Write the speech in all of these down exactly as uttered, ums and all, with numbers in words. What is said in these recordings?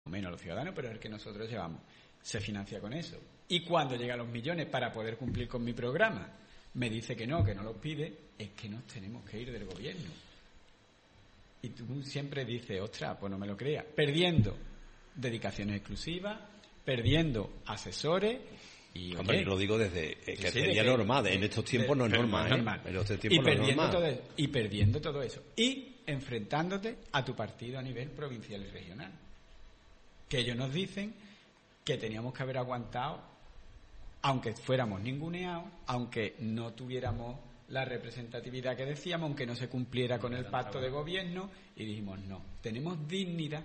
menos a los ciudadanos, pero es el que nosotros llevamos. Se financia con eso. Y cuando llegan los millones para poder cumplir con mi programa, me dice que no, que no los pide, es que nos tenemos que ir del gobierno. Y tú siempre dices, ostras, pues no me lo creas. Perdiendo dedicaciones exclusivas, perdiendo asesores y... Hombre, oye, lo digo desde eh, que sí, sería de, normal, de, en estos tiempos de, no es normal, ¿eh? normal. En estos Y tiempos no es perdiendo, normal. todo eso, y perdiendo todo eso. Y enfrentándote a tu partido a nivel provincial y regional. Que ellos nos dicen que teníamos que haber aguantado, aunque fuéramos ninguneados, aunque no tuviéramos la representatividad que decíamos, aunque no se cumpliera con el pacto de gobierno, y dijimos no, tenemos dignidad.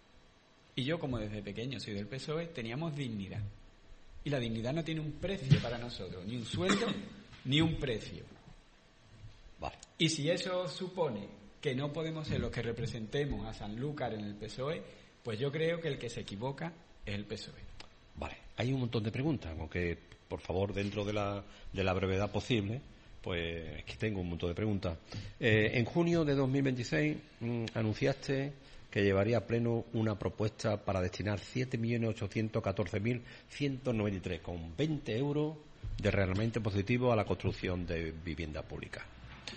Y yo, como desde pequeño soy del P S O E, teníamos dignidad. Y la dignidad no tiene un precio para nosotros, ni un sueldo, ni un precio. Vale. Y si eso supone que no podemos ser los que representemos a Sanlúcar en el P S O E, pues yo creo que el que se equivoca es el P S O E. Vale, hay un montón de preguntas, aunque por favor, dentro de la, de la brevedad posible, pues es que tengo un montón de preguntas. Eh, en junio de dos mil veintiséis mmm, anunciaste que llevaría a pleno una propuesta para destinar siete millones ochocientos catorce mil ciento noventa y tres con veinte euros de realmente positivo a la construcción de vivienda pública.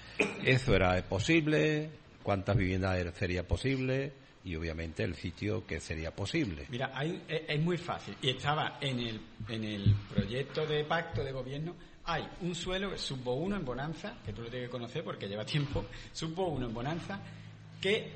¿Eso era posible? ¿Cuántas viviendas sería posible? Y obviamente el sitio que sería posible. Mira, hay, es, es muy fácil. Y estaba en el, en el proyecto de pacto de gobierno, hay un suelo, Subbo uno en Bonanza, que tú lo tienes que conocer porque lleva tiempo, Subbo uno en Bonanza, que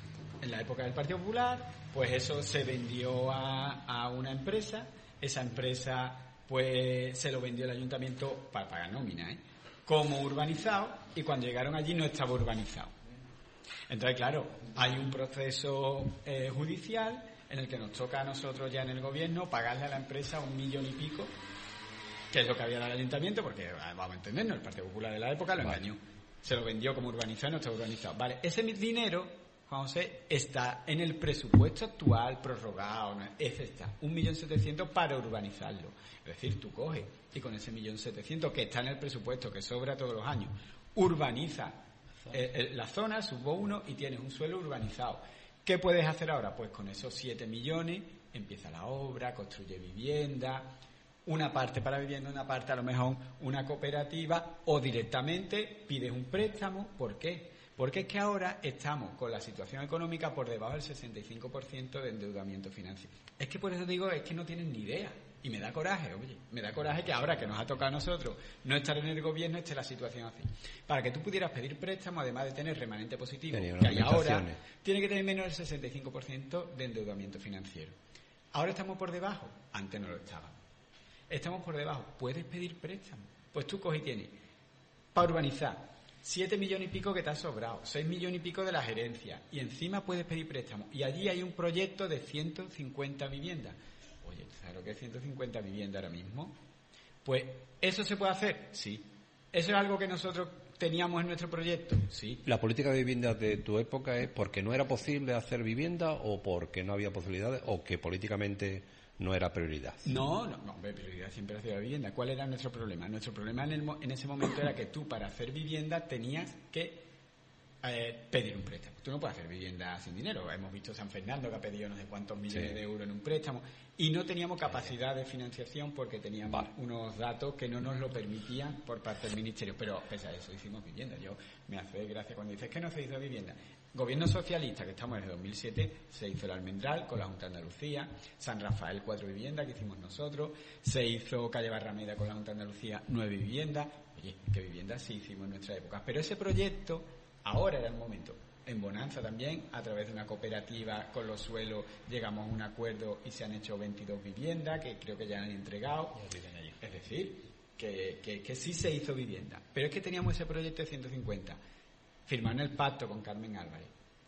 en la época del Partido Popular, pues eso se vendió a, a una empresa, esa empresa pues se lo vendió el ayuntamiento para pagar nómina, ¿eh? como urbanizado, y cuando llegaron allí no estaba urbanizado. Entonces, claro, hay un proceso eh, judicial en el que nos toca a nosotros ya en el gobierno pagarle a la empresa un millón y pico, que es lo que había dado el ayuntamiento, porque vamos a entendernos, el Partido Popular de la época lo vale. engañó. Se lo vendió como urbanizado y no está urbanizado. Vale, ese dinero, Juan José, está en el presupuesto actual, prorrogado, ¿no? Ese está, un millón setecientos para urbanizarlo. Es decir, tú coges y con ese millón setecientos que está en el presupuesto, que sobra todos los años, urbaniza Eh, eh, la zona, Subbo uno, y tienes un suelo urbanizado. ¿Qué puedes hacer ahora? Pues con esos siete millones empieza la obra, construye vivienda, una parte para vivienda, una parte a lo mejor una cooperativa, o directamente pides un préstamo. ¿Por qué? Porque es que ahora estamos con la situación económica por debajo del sesenta y cinco por ciento de endeudamiento financiero. Es que por eso digo, es que no tienen ni idea. Y me da coraje, oye, me da coraje que ahora que nos ha tocado a nosotros no estar en el gobierno esté la situación así. Para que tú pudieras pedir préstamo, además de tener remanente positivo, que hay ahora, tiene que tener menos del sesenta y cinco por ciento de endeudamiento financiero. Ahora estamos por debajo, antes no lo estábamos. Estamos por debajo, puedes pedir préstamo. Pues tú coges y tienes, para urbanizar, siete millones y pico que te ha sobrado, seis millones y pico de la gerencia, y encima puedes pedir préstamo. Y allí hay un proyecto de ciento cincuenta viviendas. Oye, ¿sabes lo que es ciento cincuenta viviendas ahora mismo? Pues, ¿eso se puede hacer? Sí. ¿Eso es algo que nosotros teníamos en nuestro proyecto? Sí. ¿La política de vivienda de tu época es porque no era posible hacer vivienda o porque no había posibilidades o que políticamente no era prioridad? No, no, no, hombre, prioridad siempre ha sido la vivienda. ¿Cuál era nuestro problema? Nuestro problema en, el, en ese momento era que tú, para hacer vivienda, tenías que Eh, pedir un préstamo. Tú no puedes hacer vivienda sin dinero. Hemos visto San Fernando que ha pedido no sé cuántos millones sí. de euros en un préstamo, y no teníamos capacidad de financiación porque teníamos vale. unos datos que no nos lo permitían por parte del ministerio. Pero pese a eso hicimos vivienda. Yo me hace gracia cuando dices que no se hizo vivienda. Gobierno socialista, que estamos desde dos mil siete, se hizo el Almendral con la Junta de Andalucía, San Rafael cuatro viviendas que hicimos nosotros, se hizo Calle Barrameda con la Junta de Andalucía nueve viviendas. Oye, qué viviendas sí hicimos en nuestra época. Pero ese proyecto ahora era el momento. En Bonanza también, a través de una cooperativa con los suelos, llegamos a un acuerdo y se han hecho veintidós viviendas que creo que ya han entregado. Es decir, que, que, que sí se hizo vivienda. Pero es que teníamos ese proyecto de ciento cincuenta. Firmaron el pacto con Carmen Álvarez,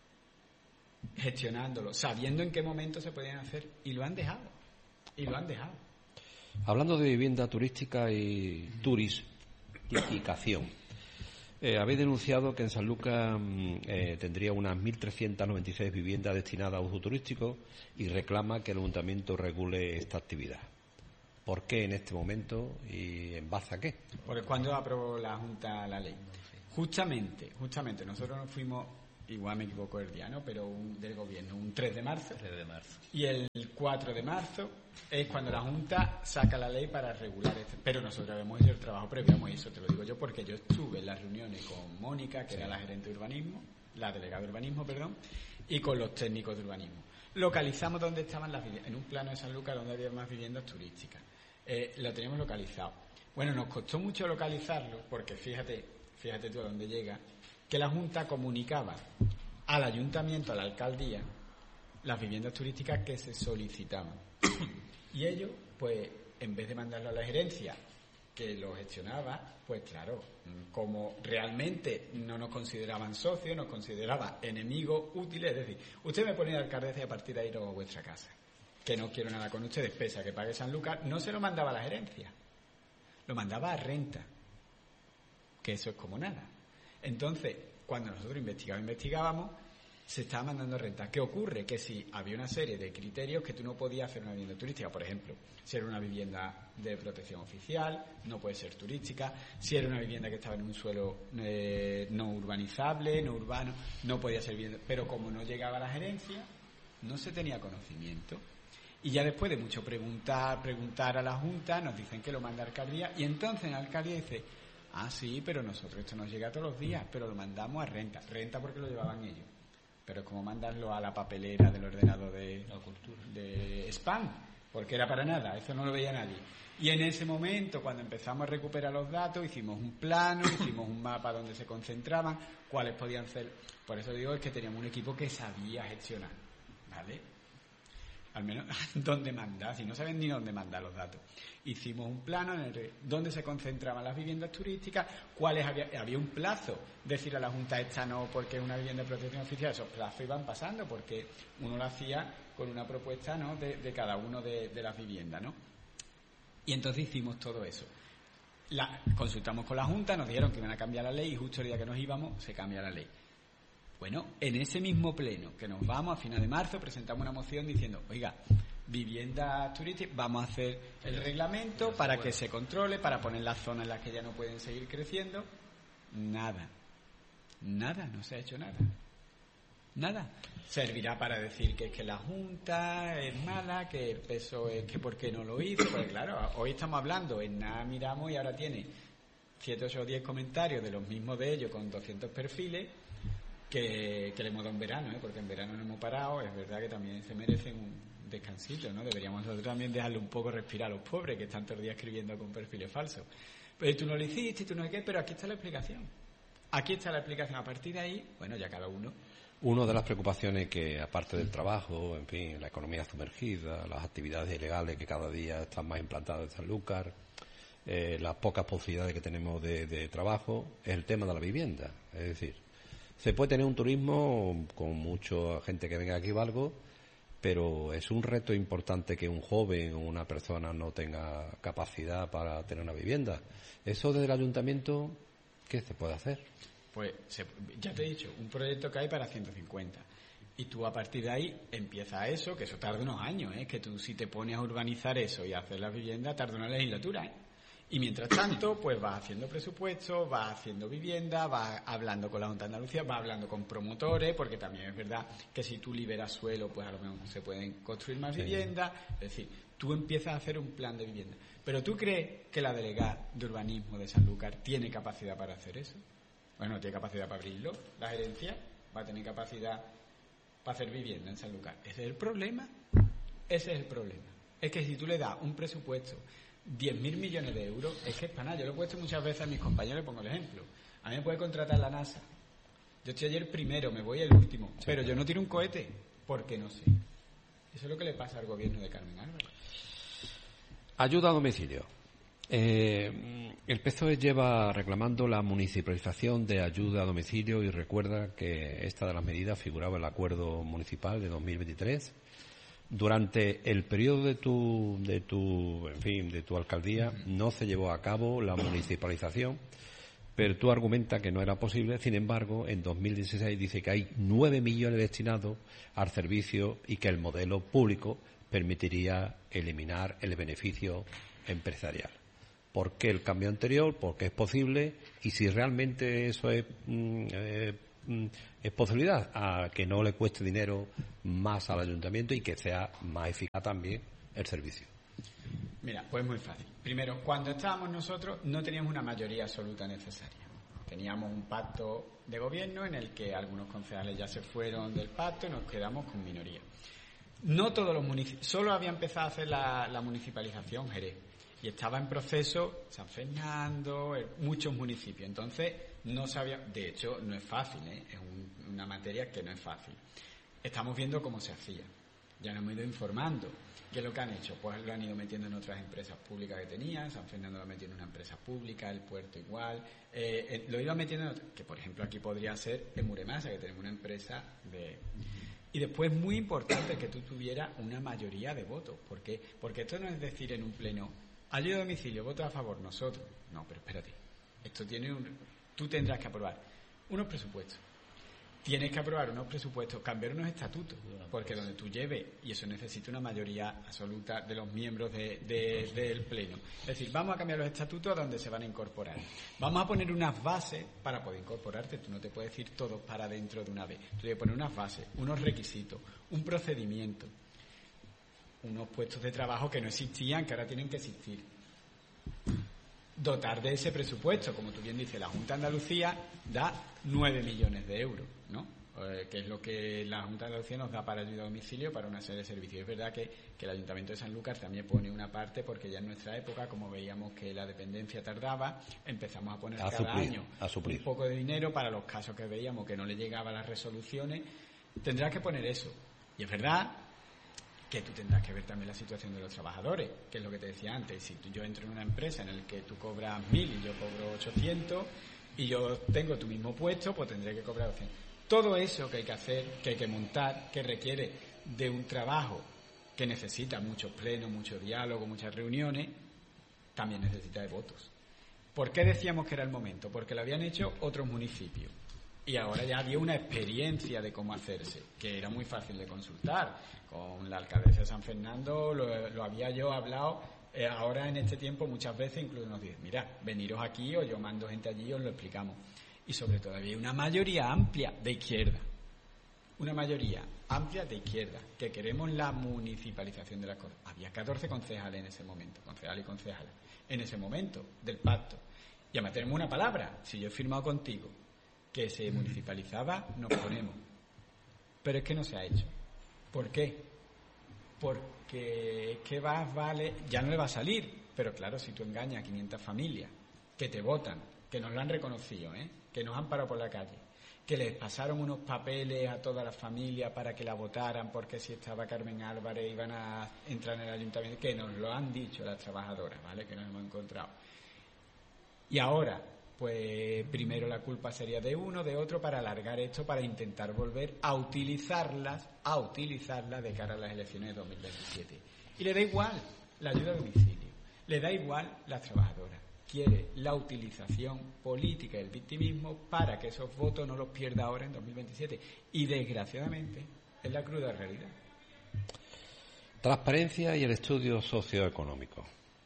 gestionándolo, sabiendo en qué momento se podían hacer, y lo han dejado. Y lo han dejado. Hablando de vivienda turística y turistificación. Eh, habéis denunciado que en Sanlúcar eh, tendría unas mil trescientas noventa y seis viviendas destinadas a uso turístico y reclama que el ayuntamiento regule esta actividad. ¿Por qué en este momento y en base a qué? Porque cuando aprobó la Junta la ley. Justamente, justamente, nosotros nos fuimos igual me equivoco el día, ¿no? Pero un, del gobierno, un tres de marzo. tres de marzo. Y el cuatro de marzo es cuando la Junta saca la ley para regular esto. Pero nosotros hemos hecho el trabajo previo, y eso te lo digo yo porque yo estuve en las reuniones con Mónica, que sí. era la gerente de urbanismo, la delegada de urbanismo, perdón, y con los técnicos de urbanismo. Localizamos dónde estaban las viviendas, en un plano de Sanlúcar donde había más viviendas turísticas. Eh, lo teníamos localizado. Bueno, nos costó mucho localizarlo porque fíjate, fíjate tú a dónde llega, que la Junta comunicaba al ayuntamiento, a la alcaldía, las viviendas turísticas que se solicitaban. Y ellos, pues, en vez de mandarlo a la gerencia, que lo gestionaba, pues claro, como realmente no nos consideraban socios, nos consideraban enemigos útiles, es decir, usted me pone de alcaldesa y a partir de ahí lo a vuestra casa, que no quiero nada con ustedes, pese a que pague Sanlúcar, no se lo mandaba a la gerencia, lo mandaba a renta, que eso es como nada. Entonces, cuando nosotros investigábamos, investigábamos, se estaba mandando renta. ¿Qué ocurre? Que si había una serie de criterios que tú no podías hacer una vivienda turística, por ejemplo, si era una vivienda de protección oficial, no puede ser turística, si era una vivienda que estaba en un suelo eh, no urbanizable, no urbano, no podía ser vivienda. Pero como no llegaba a la gerencia, no se tenía conocimiento. Y ya después de mucho preguntar, preguntar a la Junta, nos dicen que lo manda a alcaldía, y entonces la alcaldía dice, ah, sí, pero nosotros esto nos llega todos los días, pero lo mandamos a renta. Renta porque lo llevaban ellos. Pero es como mandarlo a la papelera del ordenador de, de spam, porque era para nada, eso no lo veía nadie. Y en ese momento, cuando empezamos a recuperar los datos, hicimos un plano, hicimos un mapa donde se concentraban, cuáles podían ser. Por eso digo, es que teníamos un equipo que sabía gestionar, ¿vale? Al menos dónde mandar, si no saben ni dónde mandar los datos. Hicimos un plano en el donde se concentraban las viviendas turísticas, cuáles había, había un plazo, decir a la Junta esta no porque es una vivienda de protección oficial, esos plazos iban pasando porque uno lo hacía con una propuesta, ¿no?, de, de cada uno de, de las viviendas, ¿no? Y entonces hicimos todo eso. La, consultamos con la Junta, nos dijeron que iban a cambiar la ley y justo el día que nos íbamos se cambia la ley. Bueno, en ese mismo pleno que nos vamos a final de marzo presentamos una moción diciendo, oiga, viviendas turísticas, vamos a hacer el reglamento para que se controle, para poner las zonas en las que ya no pueden seguir creciendo. Nada, nada, no se ha hecho nada, nada. Servirá para decir que es que la Junta es mala, que el P S O E es que por qué no lo hizo, pues claro, hoy estamos hablando, en nada miramos y ahora tiene siete, ocho o diez comentarios de los mismos de ellos con doscientos perfiles. Que, que le hemos dado un verano, ¿eh? Porque en verano no hemos parado, es verdad que también se merecen un descansito, ¿no? Deberíamos nosotros también dejarle un poco respirar a los pobres que están todo el día escribiendo con perfiles falsos. Pero tú no lo hiciste, tú no sé qué, pero aquí está la explicación. Aquí está la explicación. A partir de ahí, bueno, ya cada uno. Una de las preocupaciones que, aparte del trabajo, en fin, la economía sumergida, las actividades ilegales que cada día están más implantadas en Sanlúcar, eh, las pocas posibilidades que tenemos de, de trabajo, es el tema de la vivienda. Es decir, se puede tener un turismo con mucha gente que venga aquí o algo, pero es un reto importante que un joven o una persona no tenga capacidad para tener una vivienda. Eso desde el ayuntamiento, ¿qué se puede hacer? Pues se, ya te he dicho, un proyecto que hay para ciento cincuenta. Y tú a partir de ahí empieza eso, que eso tarda unos años, ¿eh? Que tú si te pones a urbanizar eso y a hacer la vivienda, tarda una legislatura, ¿eh? Y mientras tanto, pues vas haciendo presupuestos, vas haciendo vivienda, vas hablando con la Junta de Andalucía, vas hablando con promotores, porque también es verdad que si tú liberas suelo, pues a lo mejor se pueden construir más sí. viviendas. Es decir, tú empiezas a hacer un plan de vivienda. ¿Pero tú crees que la delegada de urbanismo de Sanlúcar tiene capacidad para hacer eso? Bueno, no tiene capacidad para abrirlo. La gerencia va a tener capacidad para hacer vivienda en Sanlúcar. Ese es el problema. Ese es el problema. Es que si tú le das un presupuesto diez mil millones de euros, es que es para nada. Yo lo he puesto muchas veces a mis compañeros, pongo el ejemplo. A mí me puede contratar la NASA. Yo estoy ayer primero, me voy el último, sí, pero yo no tiro un cohete porque no sé. Eso es lo que le pasa al gobierno de Carmen Álvarez. Ayuda a domicilio. Eh, el P S O E lleva reclamando la municipalización de ayuda a domicilio y recuerda que esta de las medidas figuraba en el acuerdo municipal de dos mil veintitrés. Durante el periodo de tu, de tu, en fin, de tu alcaldía no se llevó a cabo la municipalización, pero tú argumentas que no era posible. Sin embargo, en dos mil dieciséis dice que hay nueve millones destinados al servicio y que el modelo público permitiría eliminar el beneficio empresarial. ¿Por qué el cambio anterior? ¿Por qué es posible? Y si realmente eso es mm, eh, mm, posibilidad? A que no le cueste dinero más al ayuntamiento y que sea más eficaz también el servicio. Mira, pues muy fácil. Primero, cuando estábamos nosotros no teníamos una mayoría absoluta necesaria. Teníamos un pacto de gobierno en el que algunos concejales ya se fueron del pacto y nos quedamos con minoría. No todos los municipios, solo había empezado a hacer la, la municipalización Jerez y estaba en proceso San Fernando, eh, muchos municipios. Entonces, no sabía, de hecho, no es fácil, ¿eh? Es un, una materia que no es fácil. Estamos viendo cómo se hacía. Ya nos hemos ido informando. ¿Qué es lo que han hecho? Pues lo han ido metiendo en otras empresas públicas que tenían. San Fernando lo ha metido en una empresa pública, el puerto igual. Eh, eh, lo iba metiendo en otras, que por ejemplo aquí podría ser en Muremasa, que tenemos una empresa de... Y después, muy importante que tú tuvieras una mayoría de votos. ¿Por qué? Porque esto no es decir en un pleno, ayuda a domicilio, voto a favor, nosotros. No, pero espérate. Esto tiene un... Tú tendrás que aprobar unos presupuestos. Tienes que aprobar unos presupuestos, cambiar unos estatutos, porque donde tú lleves, y eso necesita una mayoría absoluta de los miembros de, de, del Pleno. Es decir, vamos a cambiar los estatutos donde se van a incorporar. Vamos a poner unas bases para poder incorporarte. Tú no te puedes ir todos para dentro de una vez. Tú tienes que poner unas bases, unos requisitos, un procedimiento, unos puestos de trabajo que no existían, que ahora tienen que existir. Dotar de ese presupuesto, como tú bien dices, la Junta de Andalucía da nueve millones de euros, ¿no? Eh, que es lo que la Junta de Andalucía nos da para ayuda a domicilio, para una serie de servicios. Es verdad que, que el Ayuntamiento de Sanlúcar también pone una parte, porque ya en nuestra época, como veíamos que la dependencia tardaba, empezamos a poner a cada suplir, año a suplir. un poco de dinero para los casos que veíamos que no le llegaban las resoluciones. Tendrás que poner eso. Y es verdad que tú tendrás que ver también la situación de los trabajadores, que es lo que te decía antes. Si tú, yo entro en una empresa en la que tú cobras mil y yo cobro ochocientos y yo tengo tu mismo puesto, pues tendré que cobrar doscientos. Todo eso que hay que hacer, que hay que montar, que requiere de un trabajo que necesita muchos plenos, mucho diálogo, muchas reuniones, también necesita de votos. ¿Por qué decíamos que era el momento? Porque lo habían hecho otros municipios. Y ahora ya había una experiencia de cómo hacerse, que era muy fácil de consultar. Con la alcaldesa de San Fernando lo, lo había yo hablado, eh, ahora en este tiempo muchas veces incluso nos dicen, mira, veniros aquí o yo mando gente allí y os lo explicamos. Y sobre todo había una mayoría amplia de izquierda, una mayoría amplia de izquierda, que queremos la municipalización de las cosas. Había catorce concejales en ese momento, concejales y concejalas, en ese momento del pacto. Y además tenemos una palabra, si yo he firmado contigo que se municipalizaba, nos ponemos. Pero es que no se ha hecho. ¿Por qué? Porque ¿qué va, vale? Ya no le va a salir. Pero claro, si tú engañas a quinientas familias que te votan, que nos lo han reconocido, ¿eh? Que nos han parado por la calle, que les pasaron unos papeles a toda la familia para que la votaran porque si estaba Carmen Álvarez iban a entrar en el ayuntamiento, que nos lo han dicho las trabajadoras, ¿vale? Que nos hemos encontrado. Y ahora, pues primero la culpa sería de uno, de otro, para alargar esto, para intentar volver a utilizarlas, a utilizarlas de cara a las elecciones de dos mil veintisiete. Y le da igual la ayuda a domicilio, le da igual las trabajadoras. Quiere la utilización política y el victimismo para que esos votos no los pierda ahora en dos mil veintisiete. Y desgraciadamente es la cruda realidad. Transparencia y el estudio socioeconómico.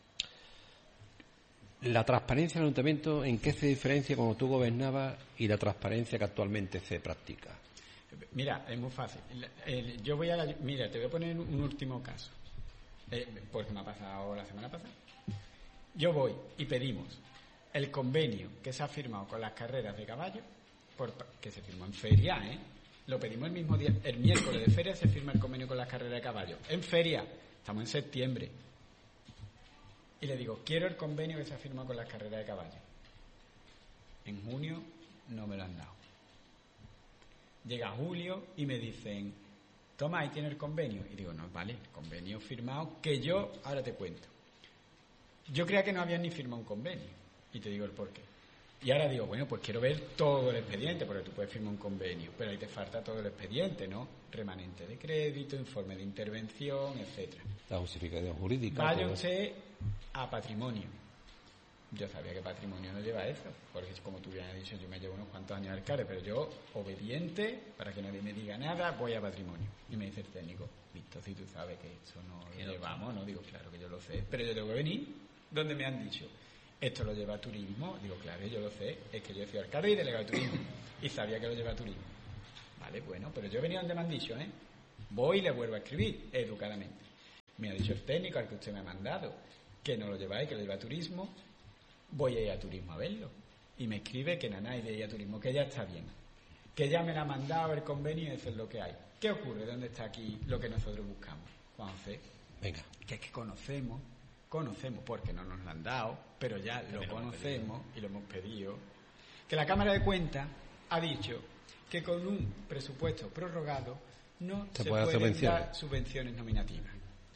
La transparencia del ayuntamiento, ¿en qué se diferencia cuando tú gobernabas y la transparencia que actualmente se practica? Mira, es muy fácil. Yo voy a la, mira, te voy a poner un último caso, eh, porque me ha pasado la semana pasada. Yo voy y pedimos el convenio que se ha firmado con las carreras de caballo, por, que se firmó en feria, ¿eh? Lo pedimos el mismo día, el miércoles de feria se firma el convenio con las carreras de caballo. En feria, estamos en septiembre. Y le digo, quiero el convenio que se ha firmado con las carreras de caballo. En junio no me lo han dado. Llega julio y me dicen, toma, ahí tiene el convenio. Y digo, no, vale, el convenio firmado, que yo ahora te cuento. Yo creía que no habían ni firmado un convenio. Y te digo el porqué. Y ahora digo, bueno, pues quiero ver todo el expediente, porque tú puedes firmar un convenio, pero ahí te falta todo el expediente, ¿no? Remanente de crédito, informe de intervención, etcétera. La justificación jurídica. Vaya usted a patrimonio. Yo sabía que patrimonio no lleva eso, porque como tú bien has dicho, yo me llevo unos cuantos años de alcalde, pero yo, obediente, para que nadie me diga nada, voy a patrimonio. Y me dice el técnico, Víctor, si tú sabes que esto no lo llevamos, no digo, claro que yo lo sé, pero yo tengo que venir donde me han dicho. esto lo lleva a turismo. Digo, claro, yo lo sé, es que yo soy alcalde y delegado de turismo y sabía que lo lleva a turismo. Vale, bueno, pero yo he venido donde me han dicho, ¿eh? Voy y le vuelvo a escribir educadamente. Me ha dicho el técnico al que usted me ha mandado que no lo lleváis, que lo lleva a turismo. Voy a ir a turismo a verlo. Y me escribe que nada, y de ir a turismo, que ya está bien, que ya me la ha mandado el convenio y eso es lo que hay. ¿Qué ocurre? ¿Dónde está aquí lo que nosotros buscamos? Juan José, venga, que es que conocemos, conocemos porque no nos lo han dado, pero ya lo También conocemos y lo hemos pedido, que la Cámara de Cuentas ha dicho que con un presupuesto prorrogado no se, se puede pueden subvenciones. dar subvenciones nominativas.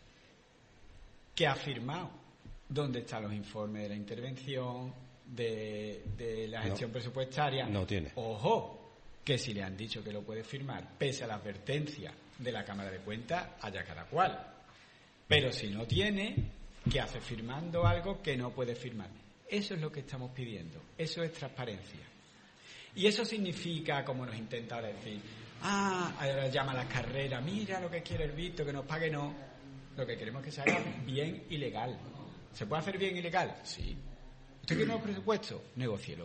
Que ha firmado dónde están los informes de la intervención, de, de la gestión no, presupuestaria. No tiene. Ojo, que si le han dicho que lo puede firmar, pese a la advertencia de la Cámara de Cuentas, haya cada cual. Pero si no tiene, ¿qué hace firmando algo que no puede firmar? Eso es lo que estamos pidiendo. Eso es transparencia. Y eso significa, como nos intenta ahora decir, ah, ahora llama a las carreras, mira lo que quiere el Víctor, que nos pague, no. Lo que queremos es que se haga bien y legal. ¿Se puede hacer bien y legal? Sí. ¿Usted quiere nuevos presupuestos? Negócielo.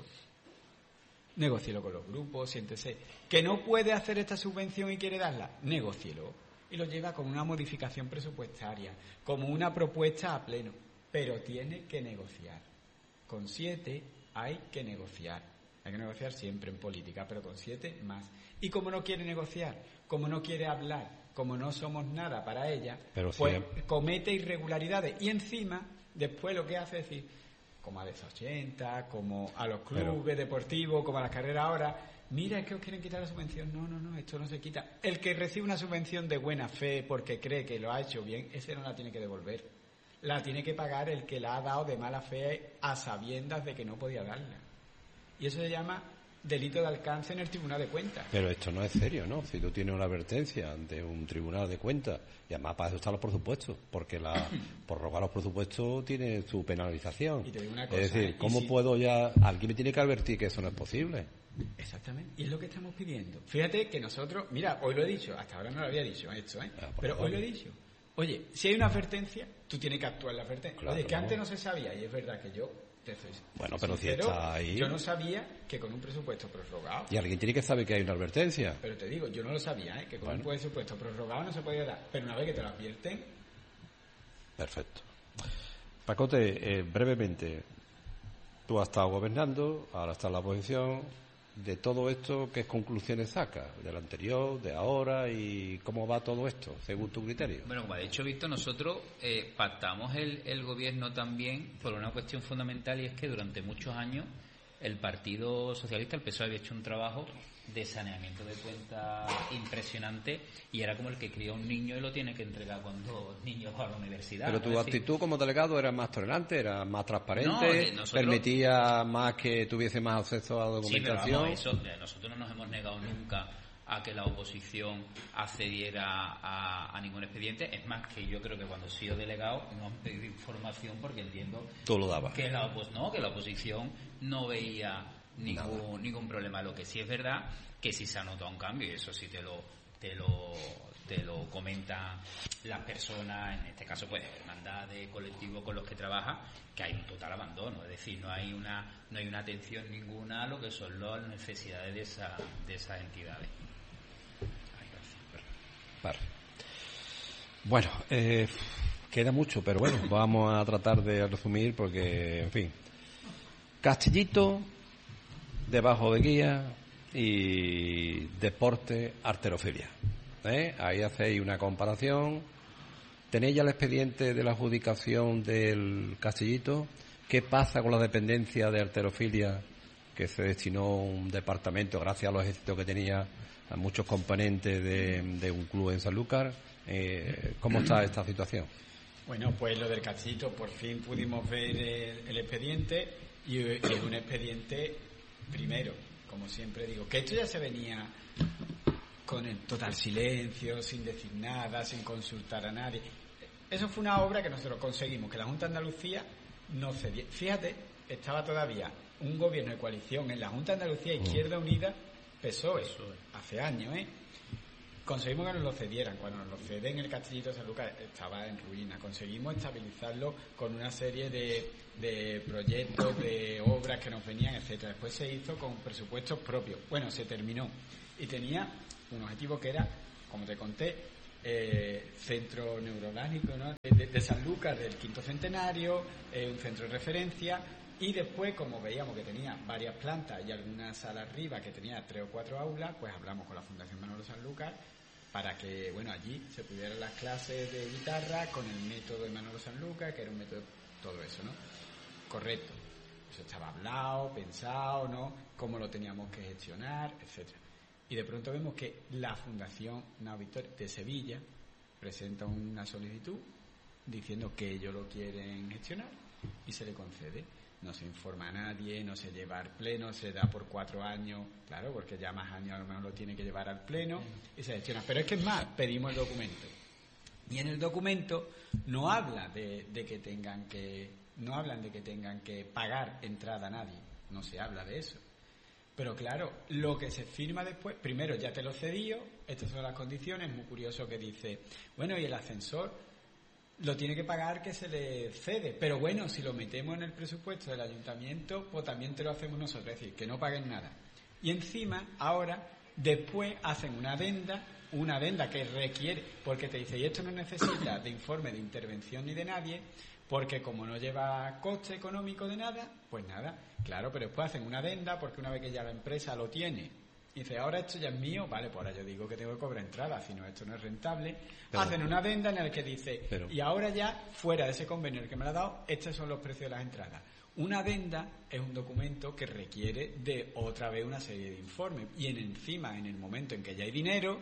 Negócielo con los grupos, siéntese. ¿Que no puede hacer esta subvención y quiere darla? Negócielo. Y lo lleva con una modificación presupuestaria, como una propuesta a pleno. Pero tiene que negociar. Con siete hay que negociar. Hay que negociar siempre en política, pero con siete más. Y como no quiere negociar, como no quiere hablar, como no somos nada para ella, pero pues sí, comete irregularidades. Y encima, después lo que hace es decir, como a D S ochenta, como a los clubes pero, deportivos, como a las carreras ahora, mira, es que os quieren quitar la subvención. No, no, no, esto no se quita. El que recibe una subvención de buena fe porque cree que lo ha hecho bien, ese no la tiene que devolver. La tiene que pagar el que la ha dado de mala fe a sabiendas de que no podía darla. Y eso se llama delito de alcance en el Tribunal de Cuentas. Pero esto no es serio, ¿no? Si tú tienes una advertencia ante un Tribunal de Cuentas, y además para eso están los presupuestos, porque la prorrogar los presupuestos tiene su penalización. Y te digo una cosa, es decir, ¿cómo si... puedo ya...? Alguien me tiene que advertir que eso no es posible. Exactamente, y es lo que estamos pidiendo. Fíjate que nosotros, mira, hoy lo he dicho, hasta ahora no lo había dicho esto, ¿eh? Ah, pero hoy lo he dicho. Oye, si hay una advertencia, tú tienes que actuar en la advertencia. Claro, Oye, que no. antes no se sabía, y es verdad que yo... Bueno, pero si está ahí... Yo no sabía que con un presupuesto prorrogado... Y alguien tiene que saber que hay una advertencia. Pero te digo, yo no lo sabía, ¿eh? Que con bueno. un presupuesto prorrogado no se podía dar. Pero una vez que te lo advierten... Perfecto. Pacote, eh, brevemente, tú has estado gobernando, ahora estás en la oposición. De todo esto, ¿qué conclusiones sacas? Del anterior, de ahora, y cómo va todo esto, según tu criterio. Bueno, como ha dicho Víctor, nosotros eh, pactamos el, el gobierno también por una cuestión fundamental, y es que durante muchos años el Partido Socialista, el P S O E, había hecho un trabajo de saneamiento de cuentas impresionante, y era como el que cría un niño y lo tiene que entregar cuando el niño va a la universidad. Pero tu ¿no? actitud decir... como delegado era más tolerante, era más transparente, no, nosotros... permitía más que tuviese más acceso a la documentación. Sí, pero vamos, eso, nosotros no nos hemos negado nunca a que la oposición accediera a, a ningún expediente. Es más, que yo creo que cuando he sido delegado no han pedido información porque entiendo Tú lo dabas. que la, opos- no, que la oposición no veía ningún, ningún problema. Lo que sí es verdad que sí se ha notado un cambio, y eso sí te lo te lo te lo comentan las personas, en este caso pues hermandad de colectivo con los que trabaja, que hay un total abandono, es decir, no hay una no hay una atención ninguna a lo que son las necesidades de esa de esas entidades. Ay, gracias. Vale. Bueno, eh, queda mucho, pero bueno, vamos a tratar de resumir porque, en fin, Castillito, debajo de guía, y deporte, arterofilia. ¿Eh? Ahí hacéis una comparación. ¿Tenéis ya el expediente de la adjudicación del Castillito? ¿Qué pasa con la dependencia de arterofilia, que se destinó un departamento gracias a los éxitos que tenía a muchos componentes de, de un club en Sanlúcar? Eh, ¿Cómo está esta situación? Bueno, pues lo del Castillito, por fin pudimos ver el, el expediente, y, y es un expediente, primero, como siempre digo, que esto ya se venía con el total silencio, sin decir nada, sin consultar a nadie. Eso fue una obra que nosotros conseguimos, que la Junta de Andalucía no cediera. Fíjate, estaba todavía un gobierno de coalición en la Junta de Andalucía, Izquierda Unida, P S O E, hace años, ¿eh? conseguimos que nos lo cedieran. Cuando nos lo ceden, el Castillito de San Lucas estaba en ruina. Conseguimos estabilizarlo con una serie de, de proyectos, de obras que nos venían, etcétera. Después se hizo con presupuestos propios. Bueno, se terminó. Y tenía un objetivo que era, como te conté, eh, centro neurológico, ¿no? de, de, de San Lucas, del quinto centenario, eh, un centro de referencia. Y después, como veíamos que tenía varias plantas y alguna sala arriba que tenía tres o cuatro aulas, pues hablamos con la Fundación Manolo Sanlúcar para que, bueno, allí se pudieran las clases de guitarra con el método de Manolo Sanlúcar, que era un método, todo eso, ¿no? Correcto. Eso estaba hablado, pensado, ¿no? Cómo lo teníamos que gestionar, etcétera. Y de pronto vemos que la Fundación Nao Victoria de Sevilla presenta una solicitud diciendo que ellos lo quieren gestionar y se le concede. No se informa a nadie, no se lleva al pleno, se da por cuatro años, claro, porque ya más años a lo mejor lo tiene que llevar al pleno y se gestiona. Pero es que es más, pedimos el documento. Y en el documento no habla de, de que tengan que, no hablan de que tengan que pagar entrada a nadie, no se habla de eso. Pero claro, lo que se firma después, primero ya te lo cedió, estas son las condiciones, muy curioso que dice, bueno, y el ascensor lo tiene que pagar que se le cede, pero bueno, si lo metemos en el presupuesto del ayuntamiento, pues también te lo hacemos nosotros, es decir, que no paguen nada. Y encima, ahora, después hacen una adenda, una adenda que requiere, porque te dice, y esto no necesita de informe de intervención ni de nadie, porque como no lleva coste económico de nada, pues nada, claro, pero después hacen una adenda, porque una vez que ya la empresa lo tiene, y dice, ahora esto ya es mío, vale, pues ahora yo digo que tengo que cobrar entrada, si no, esto no es rentable. Pero, hacen una adenda en la que dice, pero, y ahora ya, fuera de ese convenio el que me lo ha dado, estos son los precios de las entradas. Una adenda es un documento que requiere de otra vez una serie de informes, y en encima, en el momento en que ya hay dinero,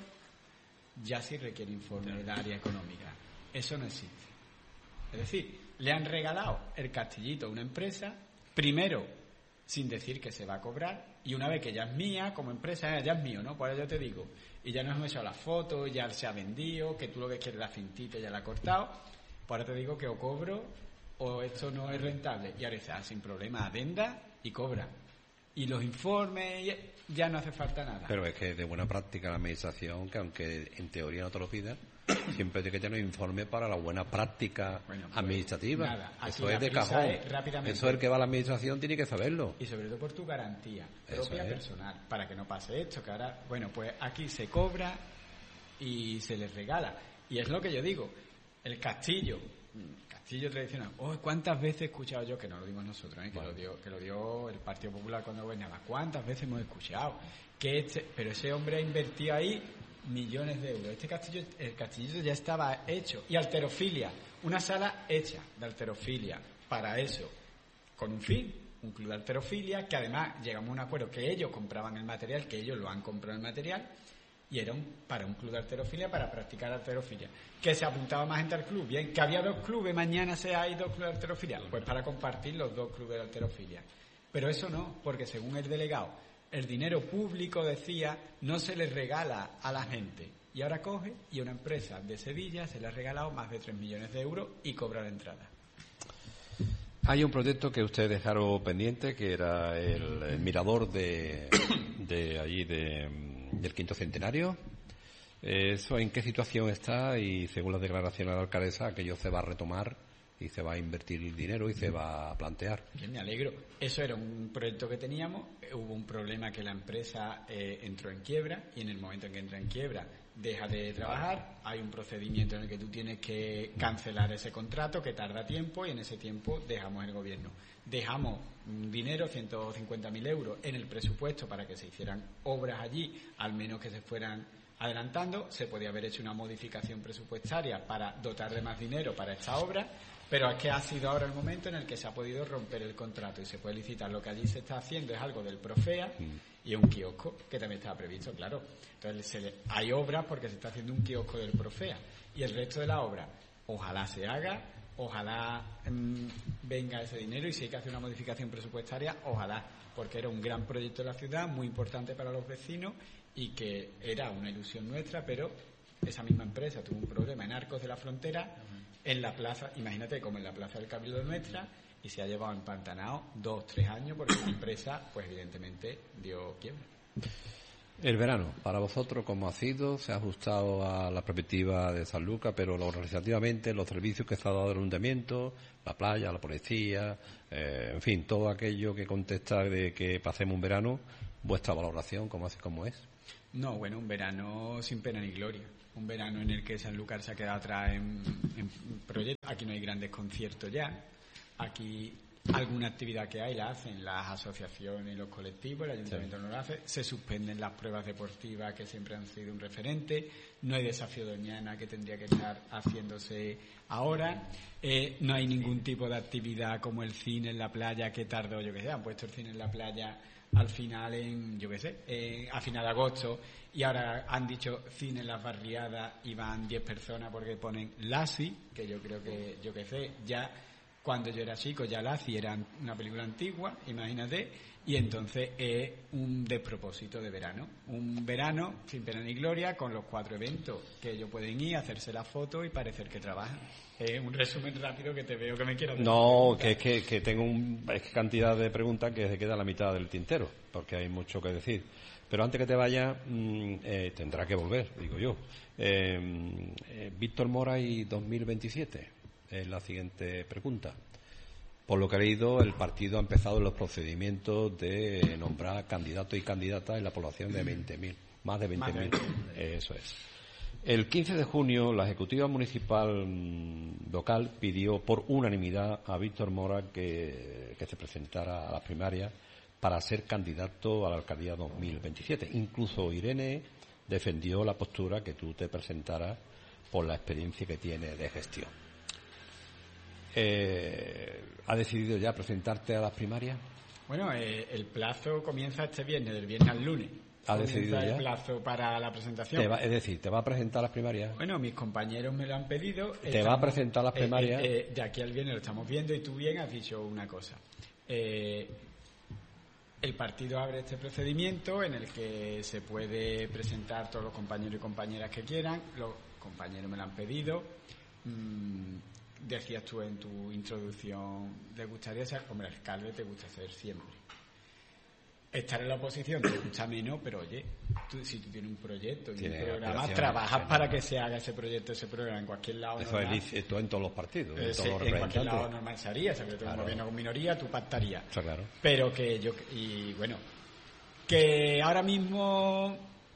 ya sí requiere informe del área económica. Eso no existe. Es decir, le han regalado el Castillito a una empresa, primero sin decir que se va a cobrar, y una vez que ya es mía, como empresa, ya es mío, ¿no? Pues ahora yo te digo, y ya nos hemos hecho las fotos, ya se ha vendido, que tú lo que quieres la cintita ya la ha cortado, pues ahora te digo que o cobro o esto no es rentable. Y ahora está, sin problema, adenda y cobra. Y los informes, ya no hace falta nada. Pero es que de buena práctica la administración, que aunque en teoría no te lo pida, siempre tiene que tener un informe para la buena práctica bueno, pues, administrativa. Nada, eso es de cajón. Es eso es el que va a la administración, tiene que saberlo. Y sobre todo por tu garantía propia personal, para que no pase esto, que ahora, bueno, pues aquí se cobra y se les regala. Y es lo que yo digo, el castillo, castillo tradicional. Oh, ¿cuántas veces he escuchado yo, que no lo dimos nosotros, ¿eh? que, bueno. lo dio, que lo dio el Partido Popular cuando gobernaba? ¿Cuántas veces hemos escuchado? que este, Pero ese hombre ha invertido ahí millones de euros. Este castillo, el castillo ya estaba hecho. Y alterofilia, una sala hecha de alterofilia para eso, con un fin, un club de alterofilia, que además llegamos a un acuerdo que ellos compraban el material, que ellos lo han comprado el material, y era un, para un club de alterofilia, para practicar alterofilia. Que se apuntaba más gente al club, bien, que había dos clubes, mañana se hay dos clubes de alterofilia, pues para compartir los dos clubes de alterofilia. Pero eso no, porque según el delegado, el dinero público, decía, no se le regala a la gente. Y ahora coge y a una empresa de Sevilla se le ha regalado más de tres millones de euros y cobra la entrada. Hay un proyecto que usted dejaron pendiente, que era el, el mirador de, de allí de, del quinto centenario. ¿Eso en qué situación está? Y según las declaraciones de la alcaldesa, aquello se va a retomar y se va a invertir dinero y se va a plantear. Bien, me alegro. Eso era un proyecto que teníamos. Hubo un problema que la empresa eh, entró en quiebra, y en el momento en que entra en quiebra deja de trabajar. Hay un procedimiento en el que tú tienes que cancelar ese contrato, que tarda tiempo, y en ese tiempo dejamos el gobierno. Dejamos dinero, ciento cincuenta mil euros, en el presupuesto para que se hicieran obras allí, al menos que se fueran adelantando. Se podía haber hecho una modificación presupuestaria para dotar de más dinero para esta obra, pero es que ha sido ahora el momento en el que se ha podido romper el contrato y se puede licitar. Lo que allí se está haciendo es algo del Profea y un kiosco que también estaba previsto, claro. Entonces se le, hay obras porque se está haciendo un kiosco del Profea, y el resto de la obra ojalá se haga, ojalá mmm, venga ese dinero, y si hay que hacer una modificación presupuestaria, ojalá, porque era un gran proyecto de la ciudad, muy importante para los vecinos, y que era una ilusión nuestra, pero esa misma empresa tuvo un problema en Arcos de la Frontera, en la plaza, imagínate, como en la plaza del Cabildo nuestra, y se ha llevado empantanado dos, tres años, porque la empresa, pues evidentemente, dio quiebra. El verano, para vosotros, ¿cómo ha sido? ¿Se ha ajustado a la perspectiva de Sanlúcar, pero organizativamente, los servicios que se ha dado el ayuntamiento, la playa, la policía, eh, en fin, todo aquello que contesta de que pasemos un verano, vuestra valoración, ¿cómo es? ¿Cómo es? No, bueno, un verano sin pena ni gloria. Un verano en el que Sanlúcar se ha quedado atrás en, en proyectos. Aquí no hay grandes conciertos ya. Aquí alguna actividad que hay la hacen las asociaciones y los colectivos, el ayuntamiento sí. no lo hace. Se suspenden las pruebas deportivas que siempre han sido un referente. No hay desafío Doñana que tendría que estar haciéndose ahora. Eh, no hay ningún tipo de actividad como el cine en la playa que tardó, yo que sé, han puesto el cine en la playa al final en, yo qué sé, eh, a final de agosto, y ahora han dicho cine en las barriadas y van diez personas porque ponen Lassie, que yo creo que, yo qué sé, ya cuando yo era chico ya Lassie era una película antigua, imagínate, y entonces es un despropósito de verano, un verano sin pena ni gloria, con los cuatro eventos que ellos pueden ir, hacerse la foto y parecer que trabajan. Es un resumen rápido que te veo que me quieras decir. No, que es que, que tengo un, es que cantidad de preguntas que se queda a la mitad del tintero, porque hay mucho que decir. Pero antes que te vaya, mmm, eh, tendrá que volver, digo yo. Eh, eh, Víctor Mora y dos mil veintisiete es la siguiente pregunta. Por lo que he leído, el partido ha empezado los procedimientos de nombrar candidatos y candidatas en la población de veinte mil, más de veinte mil. Eso es. El quince de junio, la Ejecutiva Municipal local pidió por unanimidad a Víctor Mora que, que se presentara a las primarias para ser candidato a la alcaldía dos mil veintisiete. Incluso Irene defendió la postura que tú te presentaras por la experiencia que tiene de gestión. Eh, ¿Ha decidido ya presentarte a las primarias? Bueno, eh, el plazo comienza este viernes, del viernes al lunes. ¿Ha decidido ya? El plazo para la presentación. Te va, es decir, ¿te va a presentar a las primarias? Bueno, mis compañeros me lo han pedido. ¿Te estamos, va a presentar a las primarias? Eh, eh, eh, de aquí al viernes lo estamos viendo y tú bien has dicho una cosa. Eh, el partido abre este procedimiento en el que se puede presentar todos los compañeros y compañeras que quieran. Los compañeros me lo han pedido. Mm, decías tú en tu introducción, ¿te gustaría ser? Hombre, alcalde te gusta ser siempre. Estar en la oposición te gusta menos, pero oye, tú, si tú tienes un proyecto y un programa, trabajas para que se haga ese proyecto, ese programa en cualquier lado. Eso normal, es esto en todos los partidos, en, eh, todos los en cualquier lado normal se haría, sobre todo claro. Un gobierno con minoría, tú pactarías. Está claro. Pero que yo, y bueno, que ahora mismo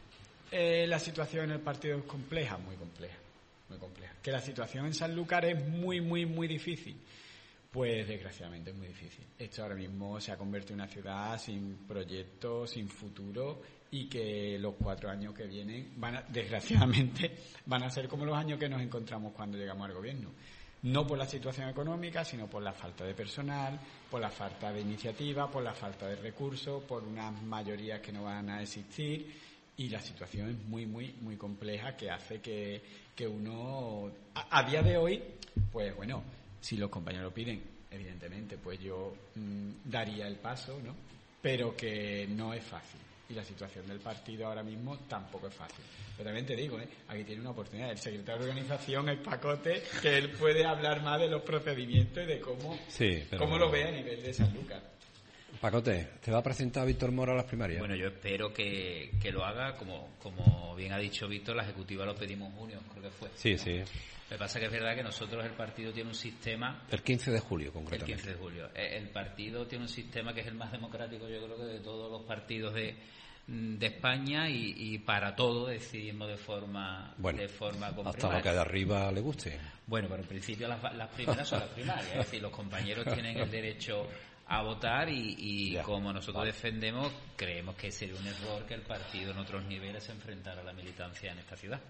eh, la situación en el partido es compleja, muy compleja, muy compleja. Que la situación en Sanlúcar es muy, muy, muy difícil. Pues desgraciadamente es muy difícil. Esto ahora mismo se ha convertido en una ciudad sin proyectos, sin futuro, y que los cuatro años que vienen, van a, desgraciadamente, van a ser como los años que nos encontramos cuando llegamos al gobierno. No por la situación económica, sino por la falta de personal, por la falta de iniciativa, por la falta de recursos, por unas mayorías que no van a existir, y la situación es muy, muy, muy compleja, que hace que, que uno, a, a día de hoy, pues bueno, si los compañeros lo piden, evidentemente, pues yo mmm, daría el paso, ¿no? Pero que no es fácil. Y la situación del partido ahora mismo tampoco es fácil. Pero también te digo, ¿eh? Aquí tiene una oportunidad. El secretario de organización, el Pacote, que él puede hablar más de los procedimientos y de cómo, sí, pero cómo lo ve a nivel de Sanlúcar. Pacote, ¿te va a presentar a Víctor Mora a las primarias? Bueno, yo espero que, que lo haga, como, como bien ha dicho Víctor, la ejecutiva lo pedimos en junio, creo que fue. Sí, ¿no? sí. Lo que pasa es que es verdad que nosotros, el partido tiene un sistema... El quince de julio, concretamente. El quince de julio. El partido tiene un sistema que es el más democrático, yo creo que de todos los partidos de, de España, y, y para todo decidimos de forma, bueno, de forma hasta lo que de arriba le guste. Bueno, pero en principio las, las primeras son las primarias, es decir, los compañeros tienen el derecho a votar y, y yeah, como nosotros vale. defendemos, creemos que sería un error que el partido en otros niveles se enfrentara a la militancia en esta ciudad.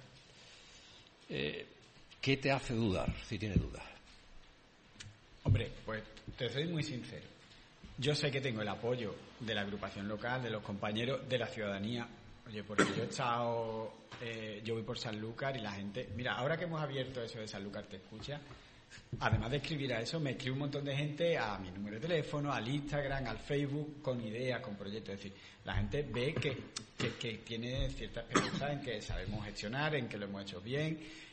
Eh, ¿Qué te hace dudar, si tienes dudas? Hombre, pues te soy muy sincero. Yo sé que tengo el apoyo de la agrupación local, de los compañeros, de la ciudadanía. Oye, porque yo he estado, eh, yo voy por Sanlúcar y la gente... Mira, ahora que hemos abierto eso de Sanlúcar Te Escucha, además de escribir a eso, me escribe un montón de gente a mi número de teléfono, al Instagram, al Facebook, con ideas, con proyectos. Es decir, la gente ve que, que, que tiene cierta experiencia en que sabemos gestionar, en que lo hemos hecho bien,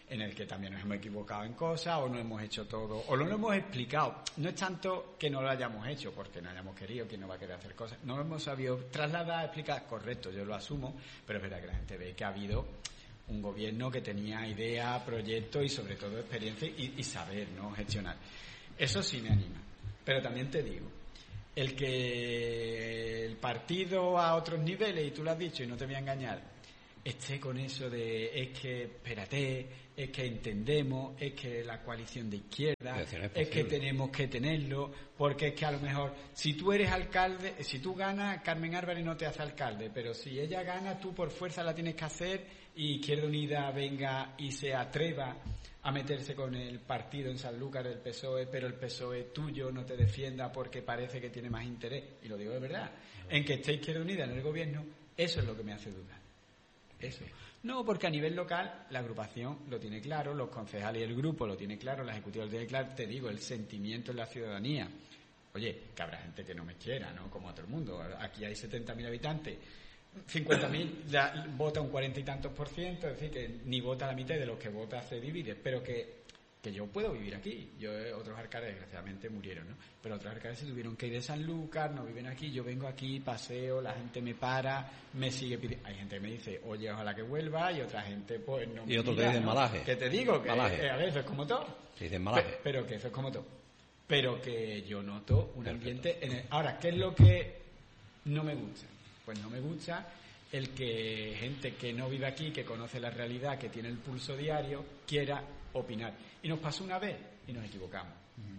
en el que también nos hemos equivocado en cosas, o no hemos hecho todo, o no lo hemos explicado. No es tanto que no lo hayamos hecho, porque no hayamos querido, quien no va a querer hacer cosas. No lo hemos sabido trasladar, explicar, correcto, yo lo asumo, pero es verdad que la gente ve que ha habido un gobierno que tenía idea, proyectos y sobre todo experiencia y, y saber, ¿no?, gestionar. Eso sí me anima. Pero también te digo, el que el partido a otros niveles, y tú lo has dicho y no te voy a engañar, esté con eso de es que espérate, es que entendemos, es que la coalición de izquierda, es, es que tenemos que tenerlo, porque es que a lo mejor si tú eres alcalde, si tú ganas, Carmen Álvarez no te hace alcalde, pero si ella gana, tú por fuerza la tienes que hacer y Izquierda Unida venga y se atreva a meterse con el partido en Sanlúcar del P S O E, pero el P S O E tuyo no te defienda porque parece que tiene más interés, y lo digo de verdad, en que esté Izquierda Unida en el gobierno, eso es lo que me hace dudar. Eso. No, porque a nivel local la agrupación lo tiene claro, los concejales y el grupo lo tiene claro, la ejecutiva lo tiene claro, te digo, el sentimiento en la ciudadanía. Oye, que habrá gente que no me quiera, ¿no? Como a todo el mundo. Aquí hay setenta mil habitantes, cincuenta mil ya vota un cuarenta y tantos por ciento, es decir, que ni vota la mitad de los que vota se divide, pero que que yo puedo vivir aquí. Yo otros alcaldes desgraciadamente murieron, ¿no? Pero otros alcaldes se tuvieron que ir de Sanlúcar, no viven aquí, yo vengo aquí, paseo, la gente me para, me sigue pidiendo. Hay gente que me dice, oye, ojalá que vuelva, y otra gente pues no me y otros mira, te dicen ¿no? malaje. Que te digo que malaje. Eh, a ver, eso es como todo. Te dicen malaje. Pe- pero que eso es como todo. Pero que yo noto un ambiente en el... Ahora, ¿qué es lo que no me gusta? Pues no me gusta el que gente que no vive aquí, que conoce la realidad, que tiene el pulso diario, quiera opinar. Y nos pasó una vez y nos equivocamos. Uh-huh.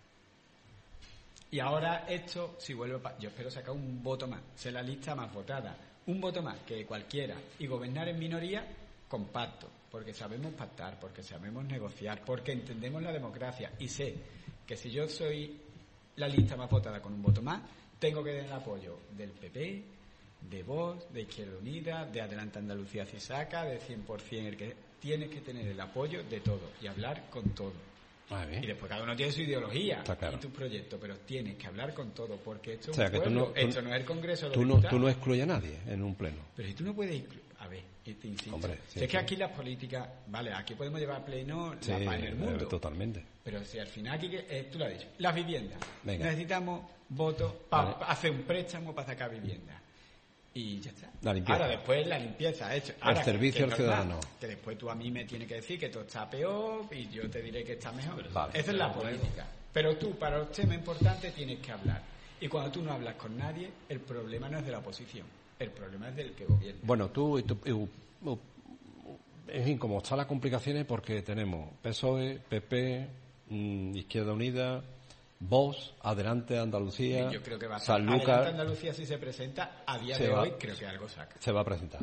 Y ahora esto, si vuelve, pa- yo espero sacar un voto más, ser la lista más votada, un voto más que cualquiera, y gobernar en minoría con pacto, porque sabemos pactar, porque sabemos negociar, porque entendemos la democracia, y sé que si yo soy la lista más votada con un voto más, tengo que tener el apoyo del P P, de Vox, de Izquierda Unida, de Adelante Andalucía Cisaca, de cien por ciento, el que tienes que tener el apoyo de todo y hablar con todo. Ah, y después cada uno tiene su ideología claro. y tu proyecto, pero tienes que hablar con todo, porque esto es o sea, un que pueblo, tú no, tú, esto no es el Congreso de los tú no, diputados. tú no excluyes a nadie en un pleno. Pero si tú no puedes incluir... A ver, y te insisto. Hombre, sí, si es sí. que aquí las políticas... Vale, aquí podemos llevar a pleno Sí, la paz en el mundo. eh, totalmente. Pero si al final aquí... Eh, tú lo has dicho. Las viviendas. Venga. Necesitamos votos para Vale. hacer un préstamo para sacar viviendas. Y ya está. La limpieza. Ahora después la limpieza hecho. Ahora, El servicio que, que al ciudadano. normal, que después tú a mí me tienes que decir que esto está peor y yo te diré que está mejor. Vale. Esa es la política. Pero tú, para los temas importantes, tienes que hablar. Y cuando tú no hablas con nadie, el problema no es de la oposición. El problema es del que gobierna. Bueno, tú... tú y- en fin, como están las complicaciones, porque tenemos P S O E, P P, mmm, Izquierda Unida, Vox, Adelante Andalucía, Yo creo que va a Sanlúcar... Adelante Andalucía, si se presenta, a día Se de va. hoy, creo que algo saca. Se va a presentar.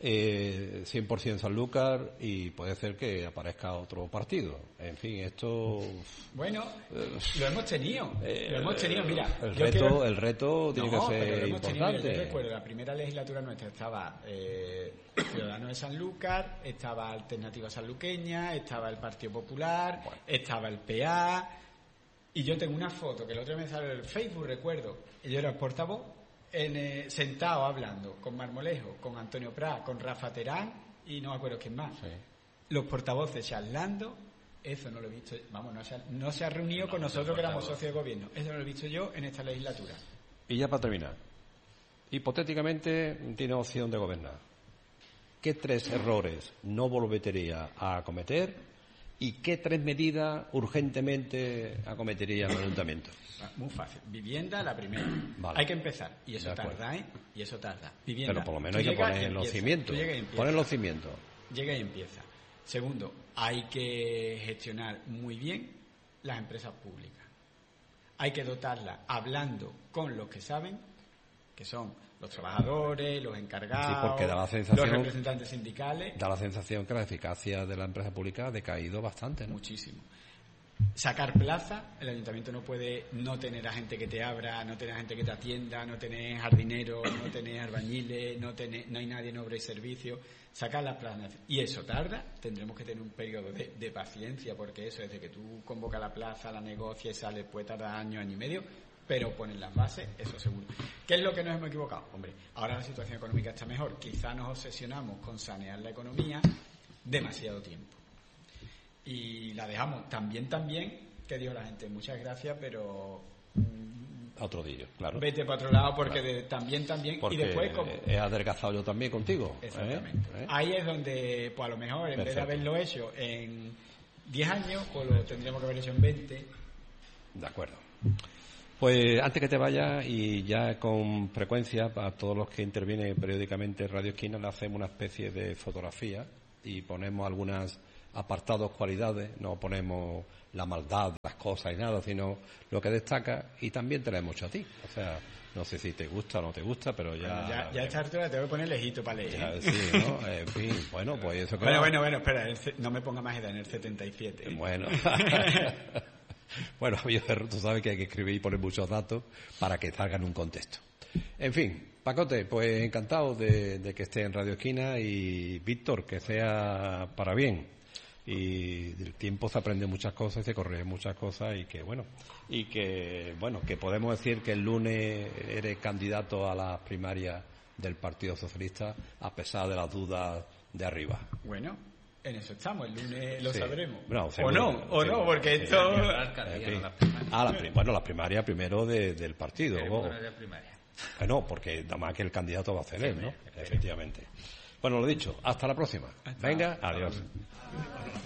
Eh, cien por ciento Sanlúcar, y puede ser que aparezca otro partido. En fin, esto... Bueno, lo hemos tenido. eh, lo hemos tenido, mira. El yo reto, quiero- el reto tiene No, que pero ser lo hemos tenido, importante. yo recuerdo, la primera legislatura nuestra estaba eh, Ciudadanos de Sanlúcar, estaba Alternativa Sanluqueña, estaba el Partido Popular, Bueno. estaba el P A, y yo tengo una foto que el otro día me salió en el Facebook, recuerdo, y yo era el portavoz, en, eh, sentado hablando con Marmolejo, con Antonio Prat, con Rafa Terán, y no me acuerdo quién más. Sí. Los portavoces charlando, eso no lo he visto, vamos, no se ha, no se ha reunido No, con no, nosotros que éramos portavoz. socios de gobierno, eso no lo he visto yo en esta legislatura. Y ya para terminar, hipotéticamente tiene opción de gobernar. ¿Qué tres errores no volvería a cometer y qué tres medidas urgentemente acometería el ayuntamiento? Muy fácil. Vivienda, la primera. Vale. Hay que empezar. Y eso De acuerdo. tarda, ¿eh? Y eso tarda. Vivienda. Pero por lo menos Tú hay que llegas y poner los empieza. cimientos. Tú llegas y empieza. Poner los cimientos. Llega y empieza. Segundo, hay que gestionar muy bien las empresas públicas. Hay que dotarlas hablando con los que saben, que son los trabajadores, los encargados, Sí, porque da la sensación- los representantes sindicales. Da la sensación que la eficacia de la empresa pública ha decaído bastante, ¿no? Muchísimo. Sacar plaza, el ayuntamiento no puede no tener a gente que te abra, no tener a gente que te atienda, no tener jardineros, no tener albañiles, no tener, no hay nadie en obra y servicio. Sacar las plazas. Y eso tarda, tendremos que tener un periodo de, de paciencia, porque eso, desde que tú convocas la plaza, la negocias, sales, puede tardar año, año y medio, pero ponen las bases, eso seguro. ¿Qué es lo que nos hemos equivocado? Hombre, ahora la situación económica está mejor, quizá nos obsesionamos con sanear la economía demasiado tiempo. y la dejamos también, también, que dijo la gente, muchas gracias, pero... A otro día, claro. Vete para otro lado porque claro. de, también, también, porque y después como... he adelgazado yo también contigo. Exactamente. ¿Eh? ¿Eh? Ahí es donde, pues a lo mejor, en Perfecto. vez de haberlo hecho en diez años, pues lo tendríamos que haber hecho en veinte. De acuerdo. Pues antes que te vayas, y ya con frecuencia, para todos los que intervienen periódicamente en Radio Esquina, le hacemos una especie de fotografía y ponemos algunas apartados, cualidades, no ponemos la maldad, las cosas y nada, sino lo que destaca, y también te la hemos hecho a ti. O sea, no sé si te gusta o no te gusta, pero ya... Bueno, ya, ya a esta altura te voy a poner lejito para leer. Ya, ¿eh? sí, ¿no? En fin, bueno, pues eso... Bueno, bueno, bueno, espera, el, no me ponga más edad, en el setenta y siete. Bueno... Bueno, tú sabes que hay que escribir y poner muchos datos para que salgan un contexto. En fin, Pacote, pues encantado de, de que esté en Radio Esquina, y Víctor, que sea para bien. Y del tiempo se aprende muchas cosas y se corrigen muchas cosas, y que bueno, y que bueno, que podemos decir que el lunes eres candidato a las primarias del Partido Socialista a pesar de las dudas de arriba. Bueno, en eso estamos, el lunes lo Sí. sabremos. No, o seguro, no, o seguro. no, porque Sí. esto... En fin. Ah, la pri- bueno, la primaria primero de, del partido. Pero luego. bueno, de primaria. Bueno, porque nada más que el candidato va a ser Sí, él, ¿no? sí. Efectivamente. Bueno, lo dicho, hasta la próxima. Hasta- Venga, hasta adiós. luego.